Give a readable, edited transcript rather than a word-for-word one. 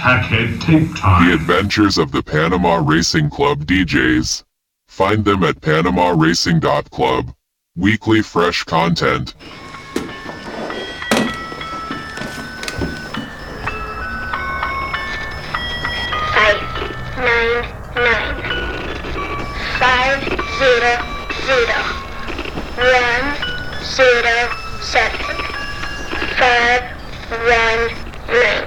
Hackhead Tape The Time. Adventures of the Panama Racing Club DJs. Find them at panamaracing.club. Weekly fresh content. 599-500-107-519.